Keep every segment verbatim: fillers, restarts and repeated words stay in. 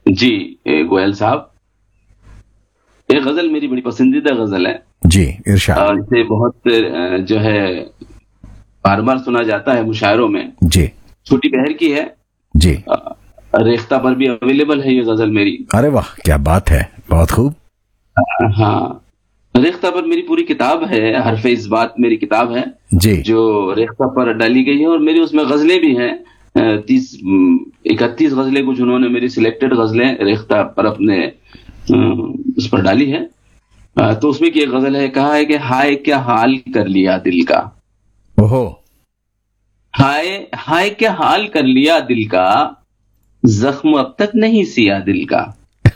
जी ए, गोयल साहब, ये गजल मेरी बड़ी पसंदीदा गजल है जी, इरशाद। और इसे बहुत अ, जो है बार बार सुना जाता है मुशायरों में। जी छोटी बहर की है, जी। अ, रेख्ता पर भी अवेलेबल है ये गजल मेरी। अरे वाह, क्या बात है, बहुत खूब। अ, हाँ, रेख्ता पर मेरी पूरी किताब है, हरफ इस बात मेरी किताब है जी जो रेख्ता पर डाली गई है, और मेरी उसमें गजलें भी हैं। तीस इकतीस गजलें कुछ उन्होंने मेरी सिलेक्टेड गजलें रेख्ता पर अपने अ, उस पर डाली है। अ, तो उसमें की एक गजल है, कहा है कि हाय क्या हाल कर लिया दिल का, ओहो। हाय हाय क्या हाल कर लिया दिल का, जख्म अब तक नहीं सिया दिल का।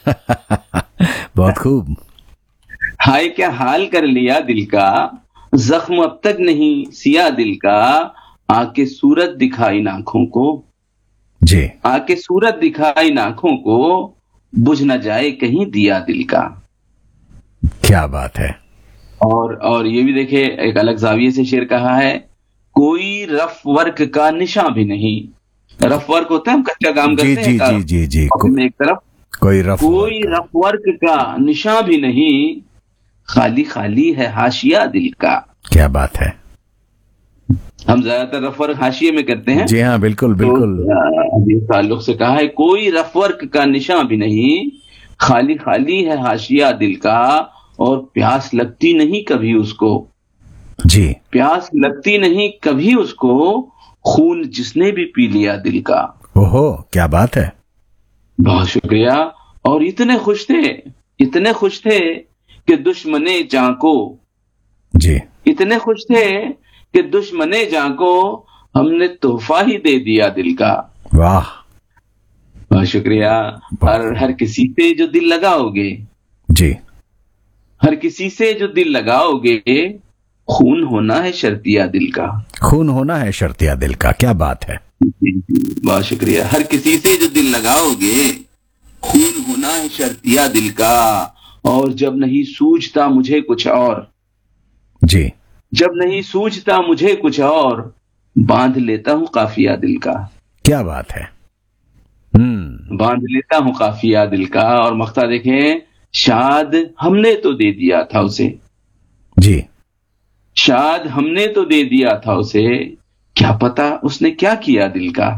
बहुत खूब। हाय क्या हाल कर लिया दिल का, जख्म अब तक नहीं सिया दिल का, आके सूरत दिखाई आंखों को, जी आके सूरत दिखाई आंखों को, बुझ न जाए कहीं दिया दिल का। क्या बात है। और और ये भी देखे, एक अलग जाविये से शेर कहा है, कोई रफ वर्क का निशान भी नहीं। रफ वर्क होता है, हम कच्चा काम जी करते जी हैं जी जी जी। को, ऑफिस में एक तरफ, कोई रफ कोई वर्क। रफ वर्क का निशान भी नहीं, खाली खाली है हाशिया दिल का। क्या बात है। हम ज्यादातर रफ वर्क हाशिए में करते हैं। जी हाँ, बिल्कुल तो बिल्कुल। अ, इस ताल्लुक से कहा है, कोई रफ वर्क का निशान भी नहीं, खाली खाली है हाशिया दिल का, और प्यास लगती नहीं कभी उसको, जी प्यास लगती नहीं कभी उसको, खून जिसने भी पी लिया दिल का। ओहो, क्या बात है। बहुत शुक्रिया। और इतने खुश थे, इतने खुश थे कि दुश्मने जां को, जी इतने खुश थे कि दुश्मने जां को, हमने तोहफा ही दे दिया दिल का। वाह। बहुत शुक्रिया। और हर किसी से जो दिल लगाओगे, जी हर किसी से जो दिल लगाओगे, खून होना है शर्तिया दिल का। खून होना है शर्तिया दिल का। क्या बात है। बहुत शुक्रिया। हर किसी से जो दिल लगाओगे, खून होना है शर्तिया दिल का, और जब नहीं सूझता मुझे कुछ और, जी जब नहीं सूझता मुझे कुछ और, बांध लेता हूं काफिया दिल का। क्या बात है। हम्म। बांध लेता हूं काफिया दिल का। और मख्ता देखें, शाद हमने तो दे दिया था उसे, जी शाद हमने तो दे दिया था उसे, क्या पता उसने क्या किया दिल का।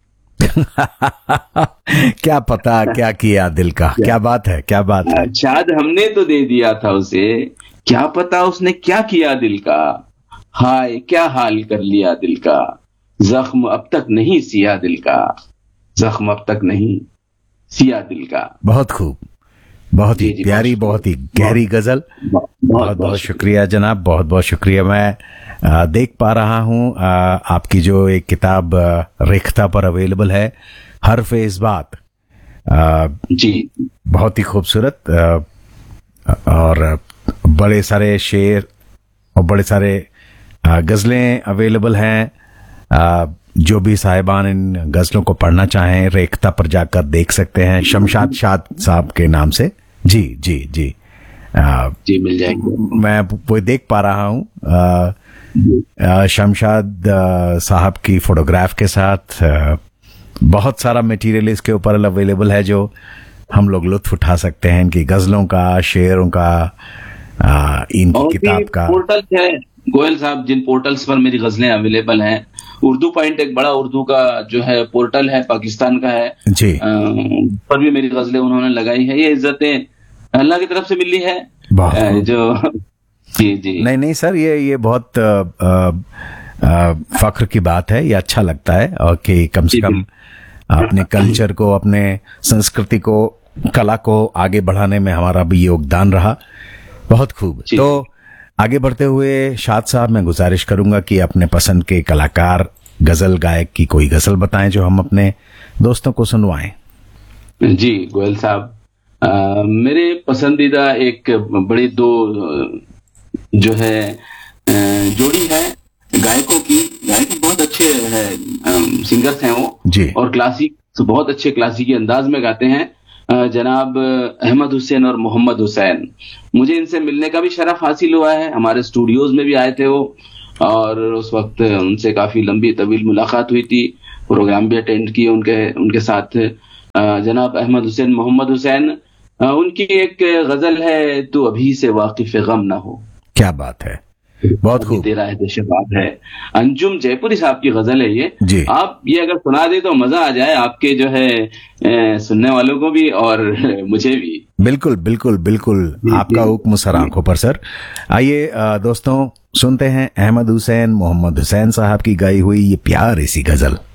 क्या पता क्या किया दिल का। क्या बात है, क्या बात है। शाद हमने तो दे दिया था उसे, क्या पता उसने क्या किया दिल का, हाय क्या हाल कर लिया दिल का, जख्म अब तक नहीं सिया दिल का, जख्म अब तक नहीं सिया दिल का। बहुत खूब, बहुत ही जी, जी, प्यारी, बहुत बहुत ही गहरी गजल। बहुत बहुत बहुत शुक्रिया जनाब, बहुत बहुत शुक्रिया। मैं आ, देख पा रहा हूँ आ, आपकी जो एक किताब आ, रेख्ता पर अवेलेबल है, हर्फ इस बात, आ, जी बहुत ही खूबसूरत, आ, और बड़े सारे शेर और बड़े सारे आ, गजलें अवेलेबल हैं। आ, जो भी साहिबान इन गजलों को पढ़ना चाहें, रेख्ता पर जाकर देख सकते हैं, शमशाद शाद साहब के नाम से। जी जी जी। आ, जी मिल जाएंगे। मैं वो देख पा रहा हूँ शमशाद आ, साहब की फोटोग्राफ के साथ। आ, बहुत सारा मटेरियल इसके ऊपर अवेलेबल है जो हम लोग लुत्फ उठा सकते हैं, इनकी गजलों का, शेरों का, आ, इनकी किताब का। पोर्टल है गोयल साहब, जिन पोर्टल्स पर मेरी गजलें अवेलेबल हैं, उर्दू पॉइंट एक बड़ा उर्दू का जो है पोर्टल है, पाकिस्तान का है जी। आ, पर भी मेरी गजलें उन्होंने लगाई है। ये इज्जतें अल्लाह की तरफ से मिली है। आ, जो जी जी नहीं नहीं सर, ये ये बहुत आ, आ, फख्र की बात है, ये अच्छा लगता है, और कि कम से कम अपने कल्चर को, अपने संस्कृति को, कला को आगे बढ़ाने में हमारा भी योगदान रहा। बहुत खूब। तो आगे बढ़ते हुए शाद साहब, मैं गुजारिश करूंगा कि अपने पसंद के कलाकार, गजल गायक की कोई गजल बताएं जो हम अपने दोस्तों को सुनवाएं। जी गोयल साहब, आ, मेरे पसंदीदा एक बड़ी दो जो है जोड़ी है गायकों की, गायक बहुत अच्छे हैं, सिंगर्स हैं वो जी, और क्लासिक बहुत अच्छे क्लासिकी अंदाज में गाते हैं, जनाब अहमद हुसैन और मोहम्मद हुसैन। मुझे इनसे मिलने का भी शरफ हासिल हुआ है, हमारे स्टूडियोज में भी आए थे वो, और उस वक्त उनसे काफी लंबी तवील मुलाकात हुई थी, प्रोग्राम भी अटेंड किए उनके उनके साथ। जनाब अहमद हुसैन मोहम्मद हुसैन, उनकी एक गजल है, तू अभी से वाकिफ गम ना हो। क्या बात है, बहुत खूब। तेरा है देशबाब है, अंजुम जयपुरी साहब की गजल है ये जी। आप ये अगर सुना दे तो मजा आ जाए आपके जो है ए, सुनने वालों को भी और मुझे भी। बिल्कुल बिल्कुल बिल्कुल, आपका हुक्म सर आंखों पर सर। आइए दोस्तों सुनते हैं अहमद हुसैन मोहम्मद हुसैन साहब की गाई हुई ये प्यार इसी गजल।